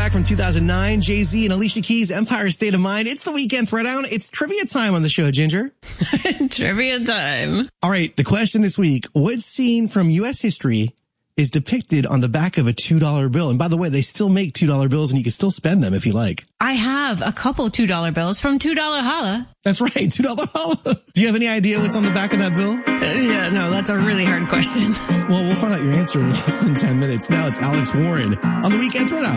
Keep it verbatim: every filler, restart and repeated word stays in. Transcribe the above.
track from two thousand nine, Jay-Z and Alicia Keys' Empire State of Mind. It's the Weekend Throwdown. It's trivia time on the show, Ginger. Trivia time. All right, the question this week, what scene from U S history is depicted on the back of a two dollar bill? And by the way, they still make two dollar bills and you can still spend them if you like. I have a couple two dollar bills from two dollar Holla. That's right, two dollar Holla. Do you have any idea what's on the back of that bill? Uh, yeah, no, that's a really hard question. Well, we'll find out your answer in less than ten minutes. Now it's Alex Warren on the Weekend Throwdown.